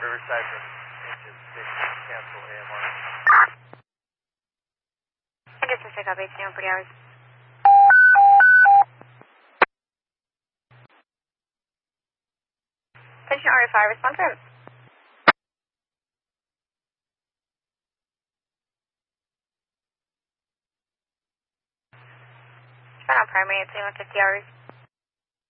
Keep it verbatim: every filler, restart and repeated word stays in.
Riverside from engine station, cancel A M R. I guess we'll check out eighteen on forty hours. Attention R F I, respond for him. Turn on primary at twenty-one fifty hours.